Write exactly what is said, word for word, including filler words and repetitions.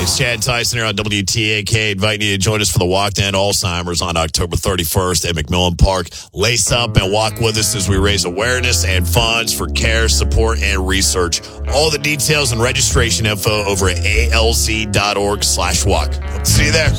It's Chad Tyson here on W T A K, inviting you to join us for the Walk to End Alzheimer's on October thirty-first at McMillan Park. Lace up and walk with us as we raise awareness and funds for care, support, and research. All the details and registration info over at A L Z dot org slash walk. Hope to see you there.